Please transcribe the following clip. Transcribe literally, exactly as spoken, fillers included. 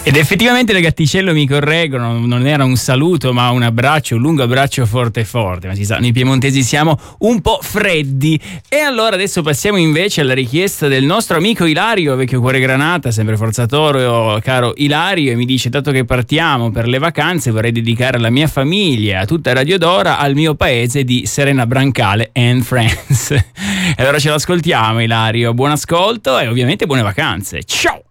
Ed effettivamente le Gatticello mi correggono, non era un saluto ma un abbraccio, un lungo abbraccio forte forte, ma si sa, noi piemontesi siamo un po' freddi. E allora adesso passiamo invece alla richiesta del nostro amico Ilario, vecchio cuore granata, sempre forzatore, caro Ilario, e mi dice: dato che partiamo per le vacanze vorrei dedicare alla mia famiglia, a tutta Radio Dora, al mio paese di Serena Brancale and Friends. E allora ce l'ascoltiamo Ilario, buon ascolto e ovviamente buone vacanze, ciao!